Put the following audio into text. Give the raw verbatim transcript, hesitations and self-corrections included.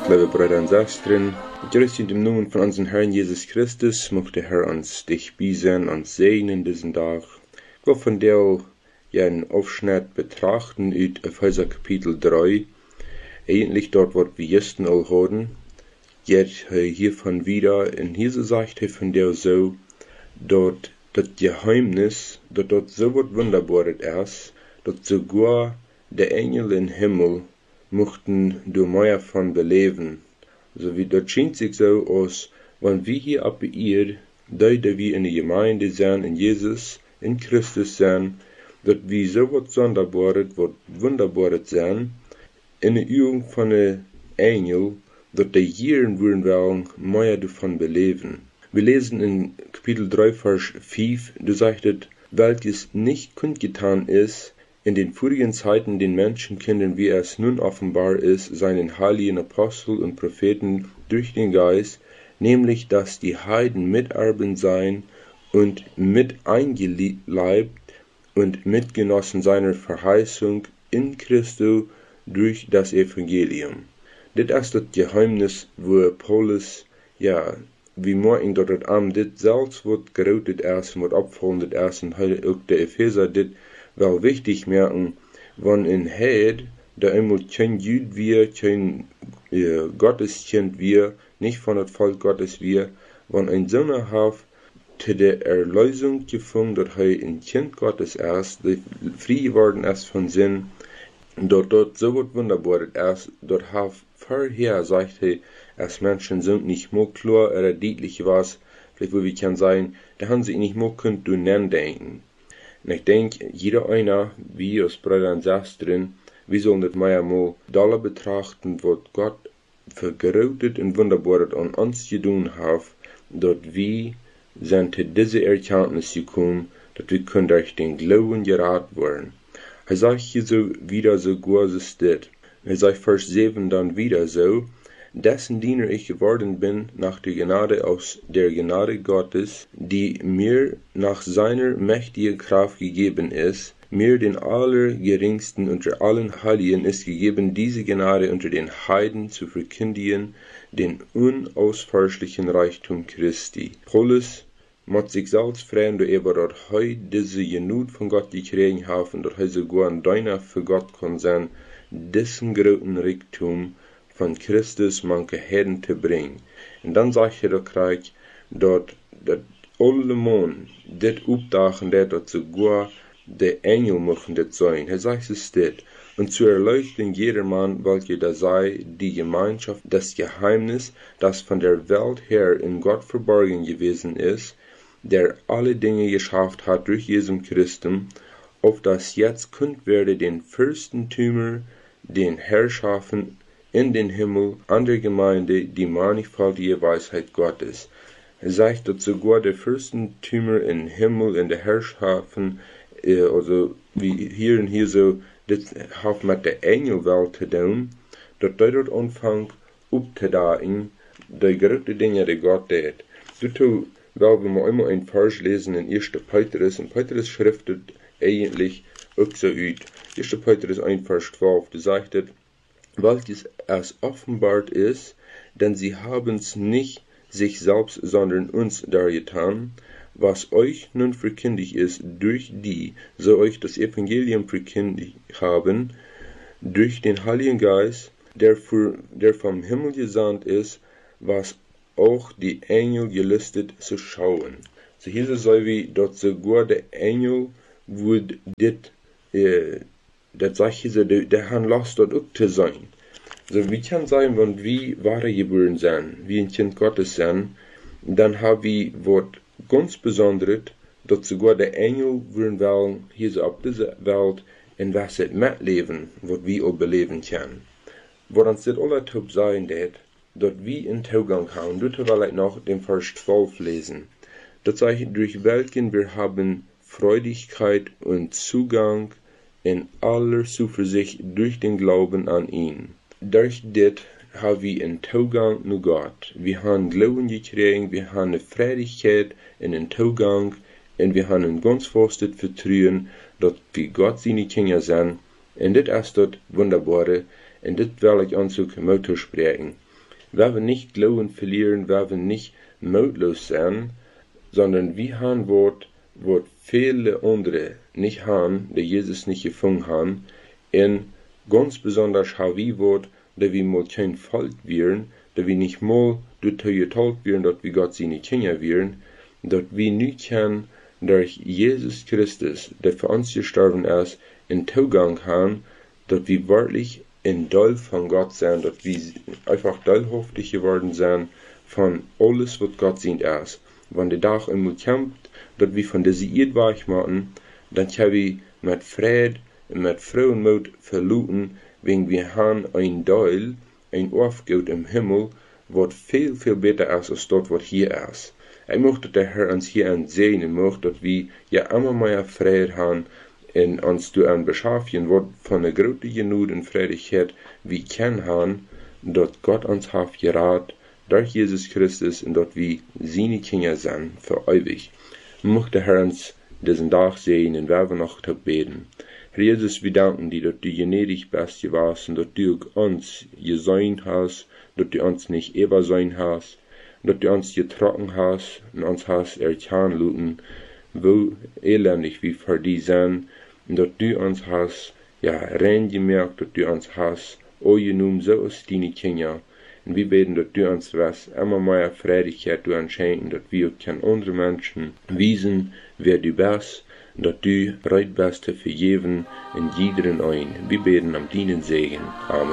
liebe Brüder und Schwestern, grüß in dem Namen von unserem Herrn Jesus Christus, möchte der Herr uns dich biesen und segnen diesen Tag. Ich will von dir ja einen Aufschnitt betrachten aus Epheser Kapitel drei. Eigentlich dort, wo wir gestern all hatten. Jetzt hiervon wieder, in hier sagt er von dir so, dort das Geheimnis, dort dort so was Wunderbares ist, dort sogar der Engel im Himmel mochten du mehr von beleben. So wie dort scheint sich so aus, wenn wir hier ab ihr, da wir in der Gemeinde sind, in Jesus, in Christus sind, dort wir so was Sonderbares, was Wunderbares sind, in der Übung von der Engel, dort die Jiren würden wollen, mehr davon beleben. Wir lesen in Kapitel drei, Vers fünf, du sagtest, welches nicht kundgetan ist, in den vorigen Zeiten den Menschenkindern, wie es nun offenbar ist, seinen heiligen Apostel und Propheten durch den Geist, nämlich, dass die Heiden Miterben seien und mit eingeleibt und Mitgenossen seiner Verheißung in Christus durch das Evangelium. Das ist das Geheimnis, wo Paulus, ja, wie morgen dort am, das selbst wird geroutet erst, wird abfallen, das erst, und heute auch der Epheser, das wel wichtig merken, wenn in Heid, da einmal kein Jüd wir, kein äh, Gotteskind wir, nicht von das Volk Gottes wir, wenn ein Söhne hat, zu der Erlösung gefunden, dass er ein Kind Gottes ist, der frei geworden ist von Sinn, dort dort so was Wunderbares ist, dort hat vorher, sagt er, als Menschen sind nicht mehr klar, oder deutlich was, vielleicht wo wir können sagen, da haben sie nicht mehr könnt du nennen denken. Und ich denke, jeder einer, wie als Brüder und Schwestern, wir sollen das mehr mal doller betrachten, was Gott für gerautet und wunderbares an uns getan hat, dass wir sind zu dieser Erkenntnis gekommen, dass wir können durch den Glauben geraten werden. Er sagt hier so wieder so gut ist das. Er sagt Vers sieben dann wieder so, dessen Diener ich geworden bin nach der Gnade aus der Gnade Gottes, die mir nach seiner mächtigen Kraft gegeben ist, mir den Allergeringsten unter allen Heiligen ist gegeben, diese Gnade unter den Heiden zu verkündigen, den unausforschlichen Reichtum Christi. Paulus muss sich selbst fragen, dass er dort heute diese Genut von Gott gekriegt hat und dass er sogar ein Diener für Gott kann sein, dessen großen Reichtum von Christus manche Herden zu bringen. Und dann sagt er doch gleich, dort, dat alle Mann, det Obdachen, der dort sogar der Engel machen das sein. Er sagt es das. Und zu erleuchten jedermann, welche da sei, die Gemeinschaft, das Geheimnis, das von der Welt her in Gott verborgen gewesen ist, der alle Dinge geschafft hat durch Jesum Christum, auf das jetzt kund werde den Fürstentümer, den Herrschaften in den Himmel, an der Gemeinde, die mannigfaltige Weisheit Gottes. Er sagt, dass sogar der Fürstentümer im Himmel, in der Herrschaften, äh, also wie hier und hier so, das hat mit der Engelwelt zu tun, dass der dort anfängt, aufzudagen, die gerückte Dinge, die Gott tät. Dazu werden wir mal immer ein Vers lesen in erster Petrus, und Petrus schriftet eigentlich auch so ut. erster Petrus eins, Vers zwölf, da sagt es, welches es offenbart ist, denn sie haben's nicht sich selbst, sondern uns dargetan, was euch nun verkündigt ist, durch die, so euch das Evangelium verkündigt haben, durch den Heiligen Geist, der, für, der vom Himmel gesandt ist, was auch die Engel gelüstet zu schauen. So hier so wie dort sogar der Engel would dit, äh, das sagt hier so, der, der Herrn lasst dort auch zu sein. So, wie kann sein, wenn wir wahre geboren sind, wie ein Kind Gottes sind, dann haben wir was ganz Besonderes, dass sogar der Engel würden wollen, hier so auf dieser Welt, in was es mitleben, was wir auch beleben können. Woran es das alle top sein wird, dass wir in Zugang haben, dort will ich noch den Vers zwölf lesen. Das sagt, durch welchen wir haben Freudigkeit und Zugang in aller Zuversicht durch den Glauben an ihn. Durch das haben wir einen Zugang zu Gott. Wir haben Glauben gekriegt, wir haben eine Freudigkeit in den Zugang und wir haben ein ganz festes Vertrauen, dass wir Gott seine Kinder sind. Und das ist das Wunderbare, und das will ich uns auch sprechen. wir wir nicht Glauben verlieren, wir wir nicht mutlos sein, sondern wir haben Wort, wo viele andere nicht haben, die Jesus nicht gefunden haben, und ganz besonders haben wir Wort, dass wir mal kein Volk wären, dass wir nicht mal dazu getauft wären, dass wir Gott seine Kinder wären, dass wir nicht können durch Jesus Christus, der für uns gestorben ist, in Zugang haben, dass wir wirklich in Teil von Gott sind, dass wir einfach teilhaftig geworden sind von alles, was Gott sieht ist. Wenn der Tag einmal kommt, dass wir von dieser Erde weich machen, dann können wir mit Frieden und mit Freudenmut verluten, wenn wir haben ein Teil, ein Aufgabe im Himmel, was viel, viel besser ist als das, was hier ist. Ich möchte, dass der Herr uns hier ansehen und möchte, dass wir ja immer mehr Frieden haben und uns zu einem beschaffen, was von der großen Genut und Freudigkeit wir kennen haben, dass Gott uns hat geraten durch Jesus Christus und dass wir seine Kinder sind für ewig. Ich möchte der Herr uns diesen Tag sehen und werden noch beten. Herr Jesus, wir danken dir, dass du gnädig bist gewesen, dass du uns gesehen hast, dass du uns nicht ewig sein hast, dass du uns getroffen hast und uns hast erkannt lassen, wo elendig wir für dich sind, und dass du uns hast, ja, rein gemerkt, dass du uns hast, o genommen, so ist deine Kinder. Und wir beten, dass du uns was immer mehr Freudigkeit du uns schenken, dass wir können andere Menschen wiesen, wer du bist, und dass du bereit bist zu vergeben in jedem ein. Wir beten am deinen Segen. Amen.